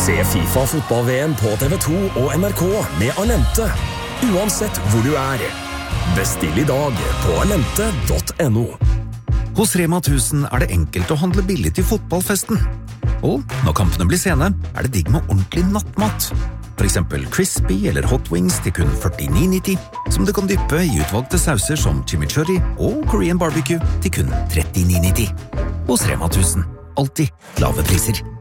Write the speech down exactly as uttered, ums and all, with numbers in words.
Se FIFA fotball-V M på T V to og N R K med Alente, uansett hvor du er. Bestill i dag på alente punktum no. Hos Rema tusen er det enkelt å handle billig til fotballfesten. Og når kampene blir sene, er det digg med ordentlig nattmat. For eksempel crispy eller hot wings til kun førtini nitti, som du kan dyppe i utvalgte sauser som chimichurri og Korean barbecue til kun trettini nitti. Hos Rema tusen, alltid lave priser.